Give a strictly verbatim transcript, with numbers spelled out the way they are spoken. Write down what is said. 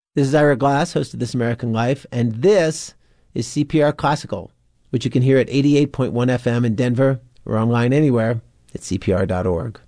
This is Ira Glass, host of This American Life, and this is C P R Classical, which you can hear at eighty-eight point one F M in Denver or online anywhere at C P R dot org.